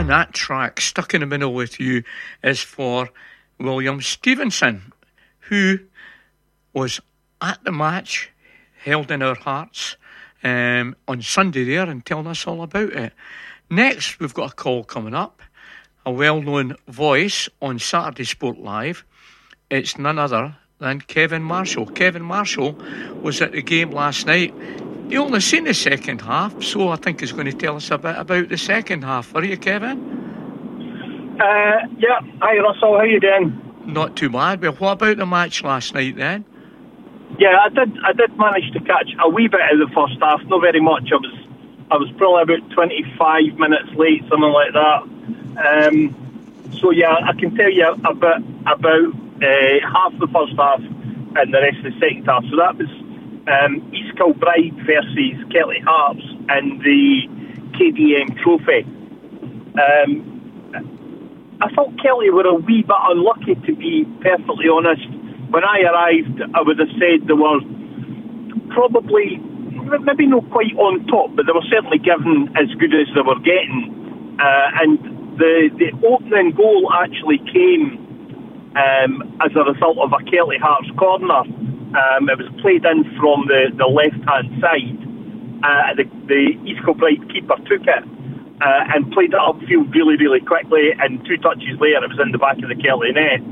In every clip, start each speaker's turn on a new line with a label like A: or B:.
A: And that track, Stuck in the Middle with You, is for William Stevenson, who was at the match, held in our hearts, on Sunday there, and telling us all about it. Next, we've got a call coming up, a well-known voice on Saturday Sport Live. It's none other than Kevin Marshall. Kevin Marshall was at the game last night. He only seen the second half, so I think he's going to tell us a bit about the second half. Are you, Kevin?
B: Yeah. Hi, Russell. How you doing?
A: Not too bad. Well, what about the match last night then?
B: Yeah, I did manage to catch a wee bit of the first half. Not very much. I was probably about 25 minutes late, something like that. So yeah, I can tell you a bit about half the first half and the rest of the second half. So that was East Kilbride versus Kelty Hearts in the KDM Trophy. I thought Kelty were a wee bit unlucky, to be perfectly honest. When I arrived, I would have said they were probably, maybe not quite on top, but they were certainly given as good as they were getting. And the opening goal actually came as a result of a Kelty Hearts corner. It was played in from the left-hand side. The East Kilbride keeper took it and played it upfield really, really quickly, and 2 touches later it was in the back of the Kelty net.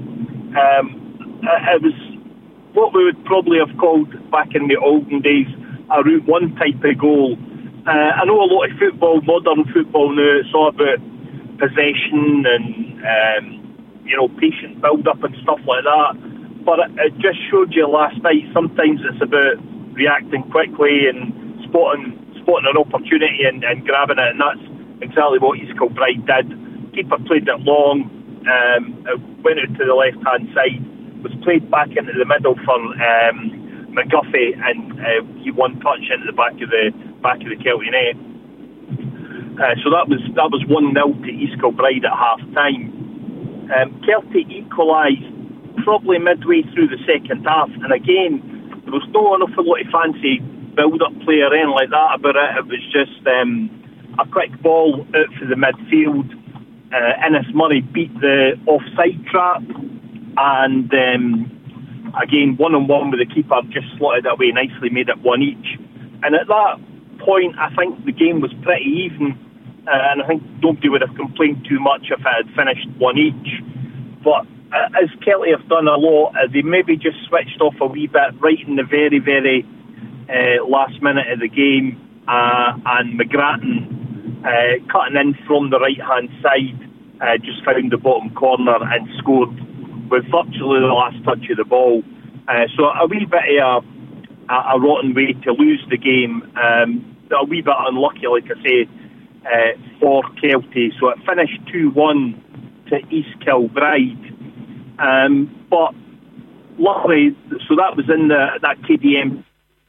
B: It was what we would probably have called, back in the olden days, a Route 1 type of goal. I know a lot of football, modern football now, it's all about possession and patient build-up and stuff like that. But it just showed you last night, sometimes it's about reacting quickly and spotting an opportunity and grabbing it, and that's exactly what East Kilbride did. Keeper played it long, it went out to the left-hand side, was played back into the middle for McGuffey, and he one touch into the back of the Kelty net. So that was 1-0 to East Kilbride at half-time. Kelty equalised probably midway through the second half, and again, there was no enough a lot of fancy build-up play or anything like that about it. It was just a quick ball out for the midfield. Innes Murray beat the offside trap, and again, 1-on-1 with the keeper, just slotted it away nicely, made it 1 each. And at that point, I think the game was pretty even, and I think nobody would have complained too much if it had finished 1 each. But as Kelty have done a lot, they maybe just switched off a wee bit right in the very, very last minute of the game, and McGrattan cutting in from the right-hand side just found the bottom corner and scored with virtually the last touch of the ball. So a wee bit of a rotten way to lose the game. A wee bit unlucky, like I say, for Kelty. So it finished 2-1 to East Kilbride. But luckily, so that was in that KDM.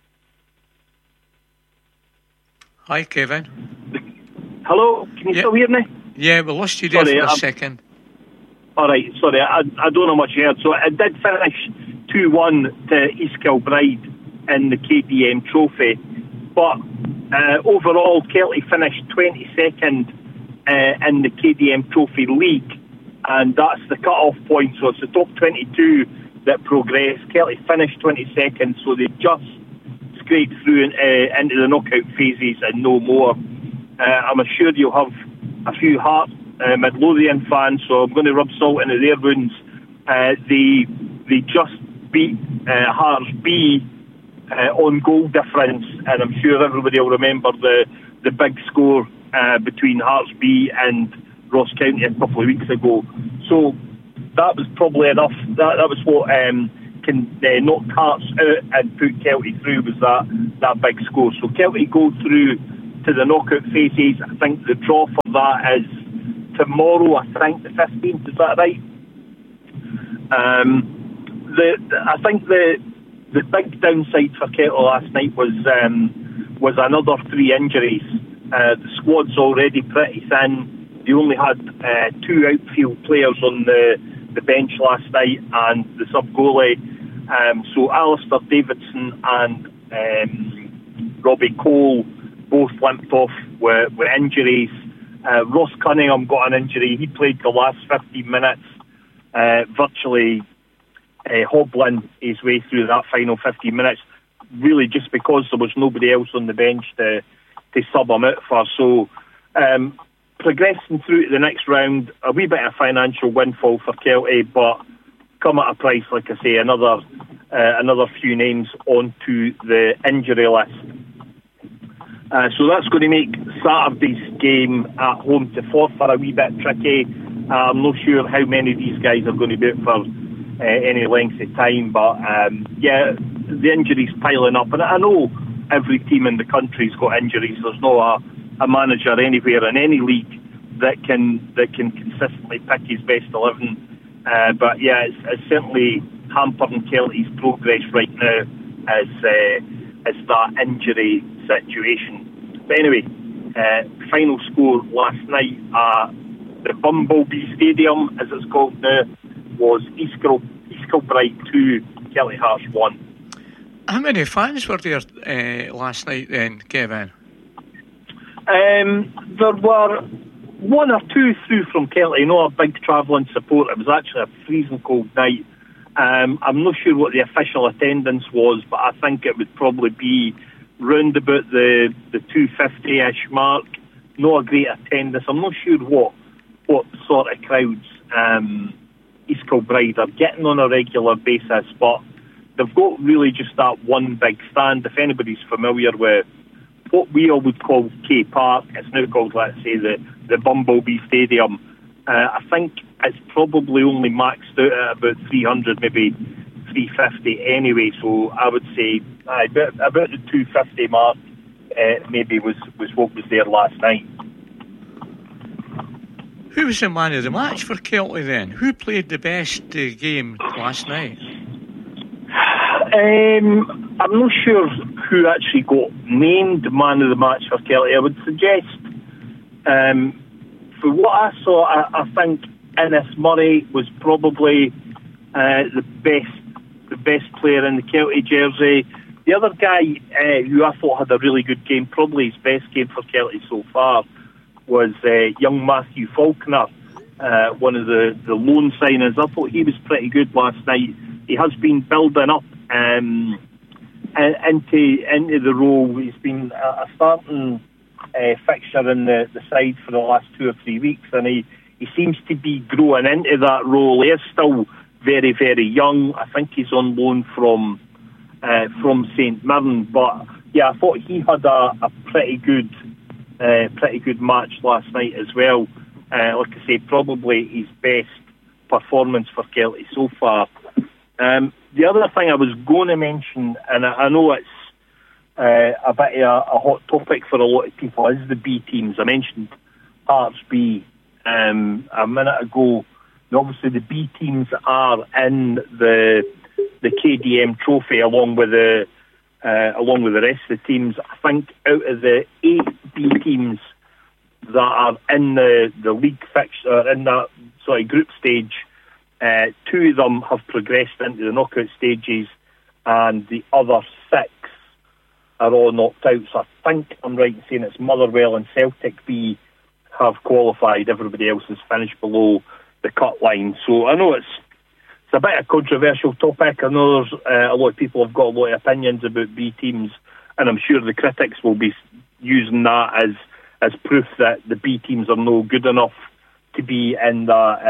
A: Hi, Kevin.
B: Hello, can you still hear me?
A: Yeah, we lost you there for a second.
B: All right, sorry, I don't know much you heard. So it did finish 2-1 to East Kilbride in the KDM Trophy. But overall, Kelty finished 22nd in the KDM Trophy League. And that's the cut-off point, so it's the top 22 that progress. Kelty finished 22nd, so they just scraped through into the knockout phases and no more. I'm assured you'll have a few Hearts Midlothian fans, so I'm going to rub salt into their wounds. They just beat Hearts B on goal difference, and I'm sure everybody will remember the big score between Hearts B and Ross County a couple of weeks ago. So that was probably enough. That was what can knock Hearts out and put Kelty through, was that big score. So Kelty go through to the knockout phases. I think the draw for that is tomorrow, I think the 15th, is that right? I think the big downside for Kelty last night was another 3 injuries. The squad's already pretty thin. They only had 2 outfield players on the bench last night and the sub-goalie. So Alistair Davidson and Robbie Cole both limped off with injuries. Ross Cunningham got an injury. He played the last 15 minutes, virtually hobbling his way through that final 15 minutes, really just because there was nobody else on the bench to sub him out for. So progressing through to the next round, a wee bit of financial windfall for Kelty, but come at a price, like I say, another few names onto the injury list. So that's going to make Saturday's game at home to Forfar a wee bit tricky. I'm not sure how many of these guys are going to be out for any length of time, but the injuries piling up, and I know every team in the country's got injuries. There's not a manager anywhere in any league that can consistently pick his best 11. But yeah, it's certainly hampering Kelty's progress right now as that injury situation. But anyway, final score last night at the Bumblebee Stadium, as it's called now, was East Kilbride 2, Kelty Hearts 1.
A: How many fans were there last night then, Kevin?
B: There were one or two through from Kelty, not a big travelling support. It was actually a freezing cold night. I'm not sure what the official attendance was, but I think it would probably be round about the 250-ish mark. Not a great attendance. I'm not sure what sort of crowds East Kilbride are getting on a regular basis, but they've got really just that one big stand. If anybody's familiar with what we all would call K Park, it's now called, let's say, the Bumblebee Stadium. I think it's probably only maxed out at about 300, maybe 350 anyway, so I would say about the 250 mark maybe was what was there last night.
A: Who was the man of the match for Kelty then? Who played the best game last night?
B: I'm not sure who actually got named man of the match for Kelty. I would suggest, for what I saw, I think Innes Murray was probably the best player in the Kelty jersey. The other guy who I thought had a really good game, probably his best game for Kelty so far, was young Matthew Faulkner, one of the loan signers. I thought he was pretty good last night. He has been building up into the role. He's been a starting fixture in the side for the last 2 or 3 weeks, and he seems to be growing into that role. He is still very, very young. I think he's on loan from St Mirren, but yeah, I thought he had a pretty good match last night as well. Like I say, probably his best performance for Kelty so far. The other thing I was going to mention, and I know it's a bit of a hot topic for a lot of people, is the B teams. I mentioned Hearts B a minute ago. And obviously, the B teams are in the KDM Trophy along with the rest of the teams. I think out of the 8 B teams that are in the league fixture, in that group stage, 2 of them have progressed into the knockout stages, and the other 6 are all knocked out. So I think I'm right in saying it's Motherwell and Celtic B have qualified. Everybody else has finished below the cut line. So I know it's a bit of a controversial topic. I know there's a lot of people have got a lot of opinions about B teams, and I'm sure the critics will be using that as proof that the B teams are no good enough to be in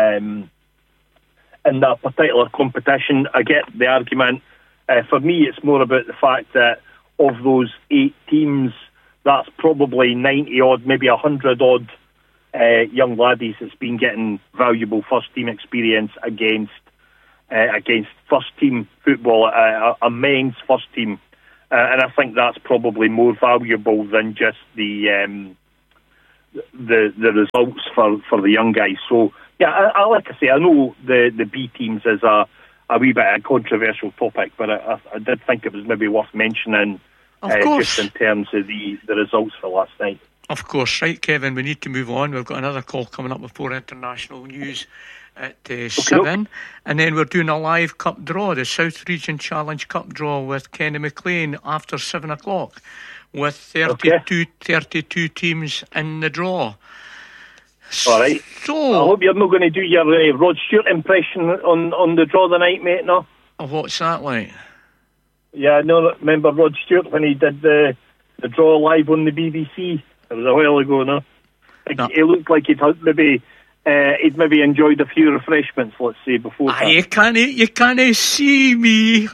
B: that particular competition. I get the argument. For me, it's more about the fact that of those 8 teams, that's probably 90 odd, maybe 100 odd young laddies that's been getting valuable first team experience against first team football, a men's first team, and I think that's probably more valuable than just the results for the young guys. So yeah, I like I say, I know the B teams is a wee bit of a controversial topic, but I did think it was maybe worth mentioning, just in terms of the results for last night.
A: Of course, right, Kevin, we need to move on. We've got another call coming up before international news at 7, and then we're doing a live cup draw, the South Region Challenge Cup draw with Kenny McLean after 7 o'clock, with 32 teams in the draw.
B: All right.
A: So,
B: I hope you're not going to do your Rod Stewart impression on the draw the night, mate, no?
A: what's that like?
B: Yeah, I know. Remember Rod Stewart when he did the draw live on the BBC? It was a while ago, no?
A: No.
B: It looked like he'd maybe enjoyed a few refreshments, let's say, before that.
A: You can't see me.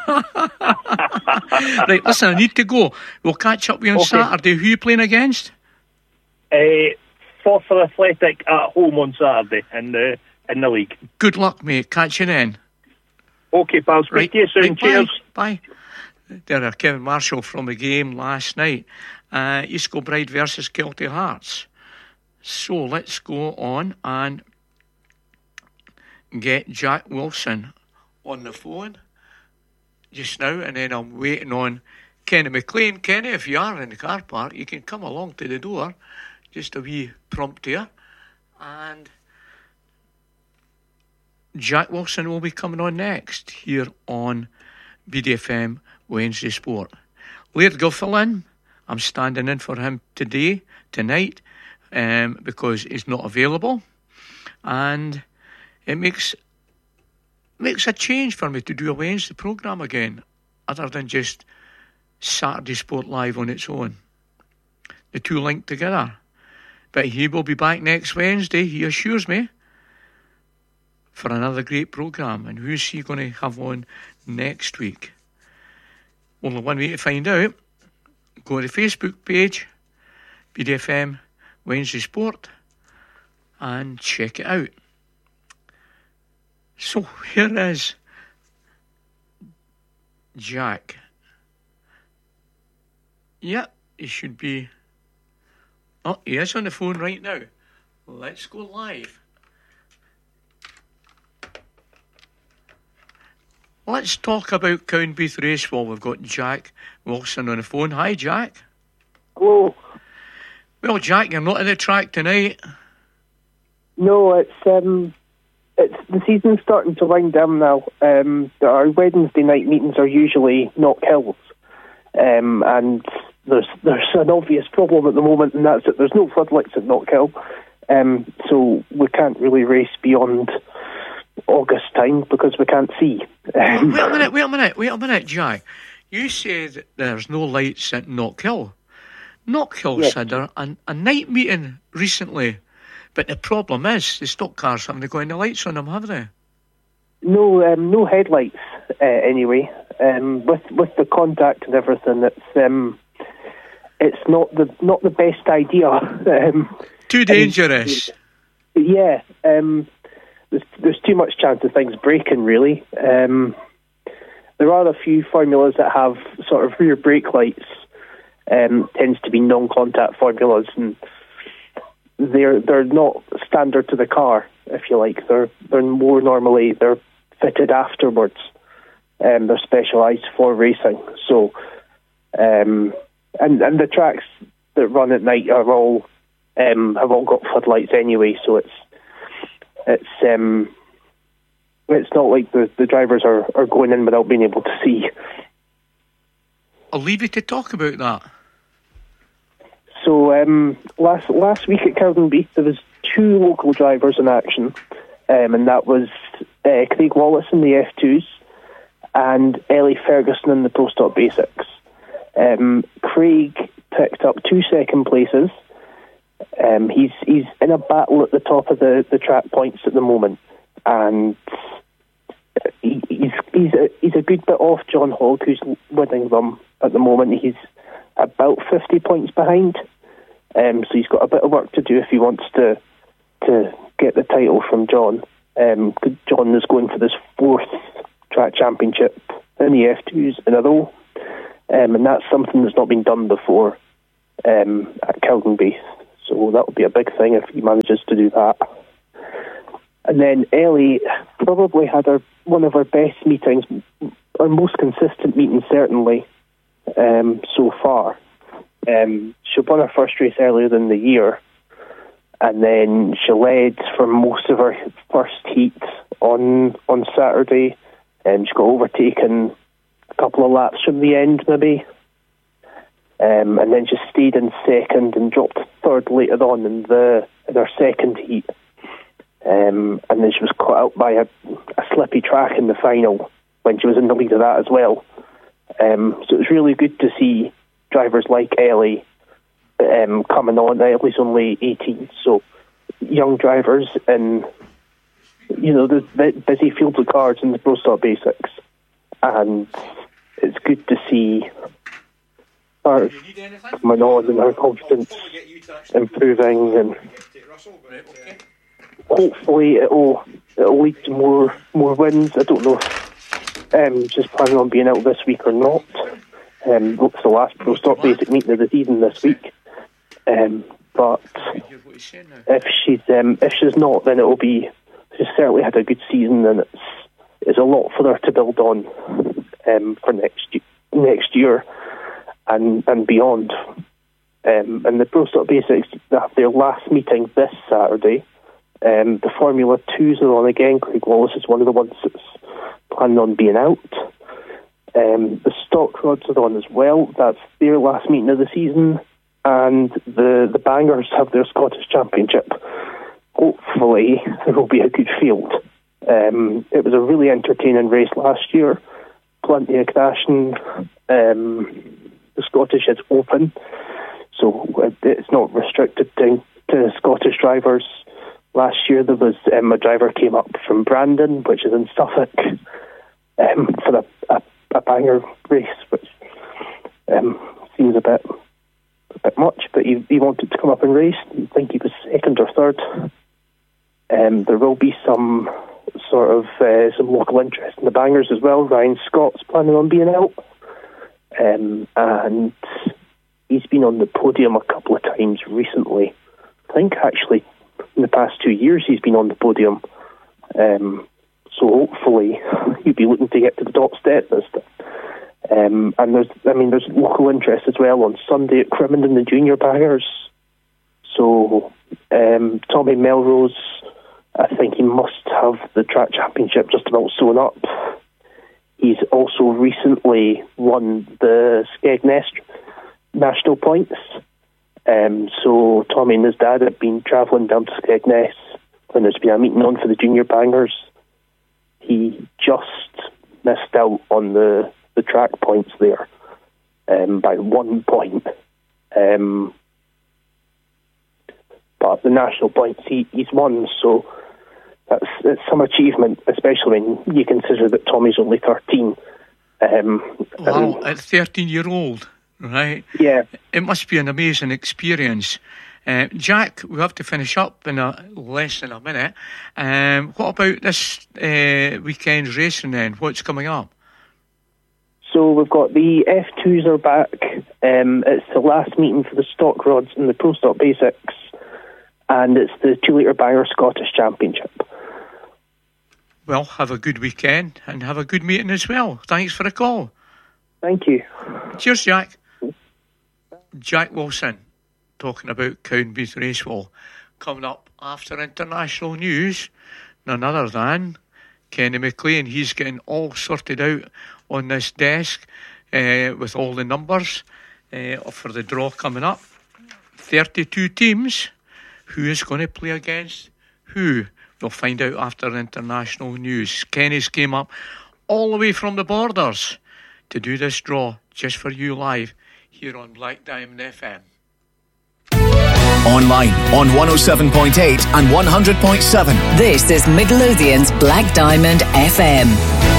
A: Right, listen, I need to go. We'll catch up with you on Saturday. Who are you playing against?
B: Forfar Athletic at home on Saturday in the league.
A: Good luck, mate. Catch you then.
B: Okay, pal. Speak to you soon. Cheers.
A: Bye. There, Kevin Marshall from the game last night. East Kilbride versus Kelty Hearts. So let's go on and get Jack Wilson on the phone just now, and then I'm waiting on Kenny McLean. Kenny, if you are in the car park, you can come along to the door. Just a wee prompt here. And Jack Wilson will be coming on next here on BDFM Wednesday Sport. Laird Guffin, I'm standing in for him tonight, because he's not available. And it makes a change for me to do a Wednesday programme again, other than just Saturday Sport Live on its own. The two linked together. But he will be back next Wednesday, he assures me, for another great programme. And who's he going to have on next week? Only one way to find out. Go to the Facebook page, BDFM Wednesday Sport, and check it out. So here is Jack. Yeah, he should be. Oh, he is on the phone right now. Let's go live. Let's talk about Cownbeath Race while we've got Jack Wilson on the phone. Hi, Jack.
C: Hello.
A: Well, Jack, you're not at the track tonight.
C: No, it's the season's starting to wind down now. Our Wednesday night meetings are usually Knockhills, and there's an obvious problem at the moment, and that's that there's no floodlights at Knockhill, so we can't really race beyond August time because we can't see.
A: Wait a minute, Jack. You said there's no lights at Knockhill. Knockhill's had a night meeting recently, but the problem is the stock cars haven't got any lights on them, have they?
C: No headlights anyway. With the contact and everything, it's not the best idea.
A: Too dangerous.
C: Yeah. There's too much chance of things breaking, really. There are a few formulas that have sort of rear brake lights. Tends to be non-contact formulas, and they're not standard to the car, if you like. They're more normally they're fitted afterwards. They're specialised for racing. So, and the tracks that run at night are all have all got floodlights anyway. So it's not like the drivers are going in without being able to see.
A: I'll leave you to talk about that.
C: So last week at Cowdenbeath there was two local drivers in action, and that was Craig Wallace in the F2s and Ellie Ferguson in the Pro Stock Basics. Craig picked up 2 second places. He's in a battle at the top of the track points at the moment, and he's a good bit off John Hogg, who's winning them at the moment. He's about 50 points behind, so he's got a bit of work to do if he wants to get the title from John. John is going for this 4th track championship in the F2s in a row, and that's something that's not been done before at Cowdenbeath, so that would be a big thing if he manages to do that. And then Ellie probably had one of her best meetings, our most consistent meeting certainly, so far. She won her first race earlier in the year, and then she led for most of her first heat on Saturday, and she got overtaken a couple of laps from the end maybe, and then she stayed in second and dropped third later on in the in her second heat. And then she was caught out by a slippy track in the final when she was in the lead of that as well. So it was really good to see drivers like Ellie coming on. Ellie's only 18, so young drivers in, the busy fields of cars in the Pro Stock Basics. And it's good to see her coming on and her confidence improving, and hopefully it'll lead to more wins. I don't know if she's planning on being out this week or not. It's the last Pro Stock Basic meeting of the season this week. But if she's not, then it'll be. She's certainly had a good season, and it's a lot for her to build on for next year and beyond. And the Pro Stock Basics have their last meeting this Saturday. The Formula 2s are on again. Craig Wallace is one of the ones that's planning on being out. The Stock Rods are on as well. That's their last meeting of the season. And the Bangers have their Scottish Championship. Hopefully there will be a good field. It was a really entertaining race last year. Plenty of crashing. The Scottish is open, so it's not restricted to Scottish drivers. Last year there was a driver came up from Brandon, which is in Suffolk, for a banger race, which seems a bit much, but he wanted to come up and race. I think he was second or third. There will be some sort of some local interest in the bangers as well. Ryan Scott's planning on being out, and he's been on the podium a couple of times recently. I think actually in the past 2 years he's been on the podium. So hopefully he'll be looking to get to the top step this time. And there's local interest as well on Sunday at Crimmenden, the junior bangers. So Tommy Melrose, I think he must have the track championship just about sewn up. He's also recently won the Skegness national points. So Tommy and his dad have been travelling down to Skegness when there's been a meeting on for the junior bangers. He just missed out on the track points there by 1 point. But the national points he's won, so it's some achievement, especially when you consider that Tommy's only 13.
A: Wow, at 13-year-old, right?
C: Yeah.
A: It must be an amazing experience. Jack, we have to finish up in less than a minute. What about this weekend's racing then? What's coming up?
C: So we've got the F2s are back. It's the last meeting for the Stock Rods and the Pro Stock Basics, and it's the 2 litre banger Scottish Championship.
A: Well, have a good weekend and have a good meeting as well. Thanks for the call.
C: Thank you.
A: Cheers, Jack. Jack Wilson talking about Cowdenbeath Racewell. Coming up after international news, none other than Kenny McLean. He's getting all sorted out on this desk with all the numbers for the draw coming up. 32 teams. Who is going to play against who? We'll find out after international news. Kenny's came up all the way from the borders to do this draw just for you live here on Black Diamond FM.
D: Online on 107.8 and 100.7.
E: This is Midlothian's Black Diamond FM.